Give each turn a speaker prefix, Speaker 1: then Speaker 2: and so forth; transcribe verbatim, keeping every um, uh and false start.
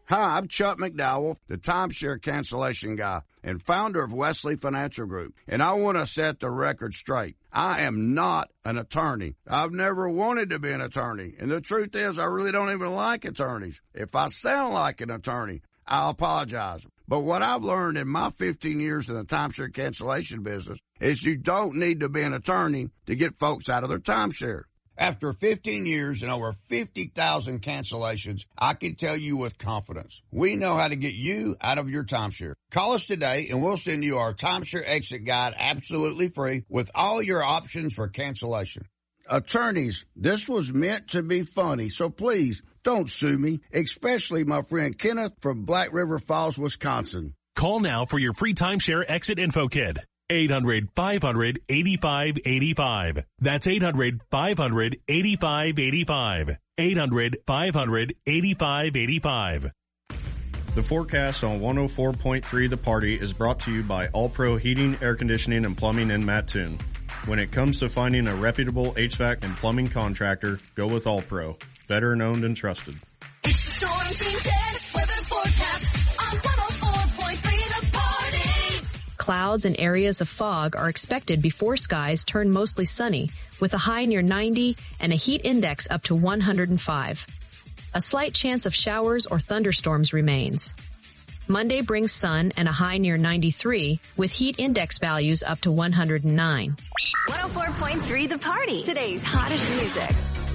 Speaker 1: Hi, I'm Chuck McDowell, the timeshare cancellation guy and founder of Wesley Financial Group, and I want to set the record straight. I am not an attorney. I've never wanted to be an attorney, and the truth is I really don't even like attorneys. If I sound like an attorney, I'll apologize. But what I've learned in my fifteen years in the timeshare cancellation business is you don't need to be an attorney to get folks out of their timeshare. After fifteen years and over fifty thousand cancellations, I can tell you with confidence, we know how to get you out of your timeshare. Call us today and we'll send you our timeshare exit guide absolutely free with all your options for cancellation. Attorneys, this was meant to be funny, so please don't sue me, especially my friend Kenneth from Black River Falls, Wisconsin.
Speaker 2: Call now for your free timeshare exit info kit. eight hundred, five hundred, eighty-five eighty-five. That's eight hundred, five hundred, eighty-five eighty-five. eight hundred, five hundred, eighty-five eighty-five.
Speaker 3: The forecast on one oh four point three The Party is brought to you by All Pro Heating, Air Conditioning, and Plumbing in Mattoon. When it comes to finding a reputable H V A C and plumbing contractor, go with All Pro. Veteran owned and trusted.
Speaker 4: It's the Storm Team ten weather forecast on one oh four point three The Party.
Speaker 5: Clouds and areas of fog are expected before skies turn mostly sunny, with a high near ninety and a heat index up to one hundred five. A slight chance of showers or thunderstorms remains. Monday brings sun and a high near ninety-three, with heat index values up to one hundred nine.
Speaker 4: one oh four point three The Party, today's hottest music.